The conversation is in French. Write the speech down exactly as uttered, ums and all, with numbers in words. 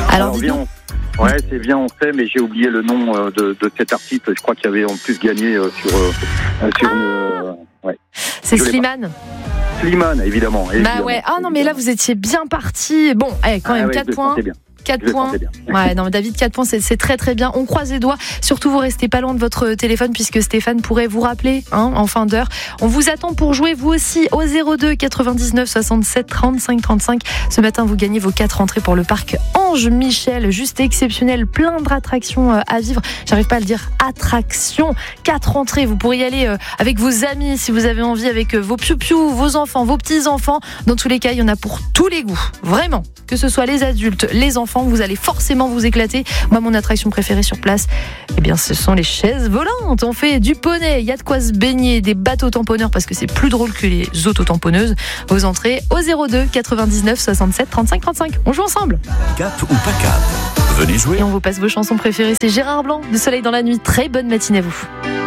Alors, Viens, on... Ouais, c'est Viens, on sait, mais j'ai oublié le nom euh, de, de cet artiste. Je crois qu'il y avait en plus gagné euh, sur, euh, sur ah une... Euh, ouais. C'est Slimane. Slimane, évidemment, évidemment. Bah ouais. Ah non, mais là, vous étiez bien parti. Bon, eh, quand ah, même, ouais, quatre points. quatre points. Ouais, non, David, quatre points, c'est, c'est très très bien. On croise les doigts. Surtout, vous restez pas loin de votre téléphone puisque Stéphane pourrait vous rappeler hein, en fin d'heure. On vous attend pour jouer vous aussi au zéro deux quatre-vingt-dix-neuf soixante-sept trente-cinq trente-cinq. Ce matin, vous gagnez vos quatre entrées pour le parc Ange Michel. Juste exceptionnel, plein d'attractions à vivre. J'arrive pas à le dire. Attractions. Quatre entrées. Vous pourrez y aller avec vos amis si vous avez envie, avec vos piou-piou, vos enfants, vos petits-enfants. Dans tous les cas, il y en a pour tous les goûts. Vraiment. Que ce soit les adultes, les enfants, vous allez forcément vous éclater. Moi, mon attraction préférée sur place, eh bien, ce sont les chaises volantes. On fait du poney, il y a de quoi se baigner, des bateaux tamponneurs parce que c'est plus drôle que les autotamponneuses. Vos entrées au zéro deux quatre-vingt-dix-neuf soixante-sept trente-cinq trente-cinq. On joue ensemble. Cap ou pas cap, venez jouer. Et on vous passe vos chansons préférées. C'est Gérard Blanc de Soleil dans la nuit. Très bonne matinée à vous.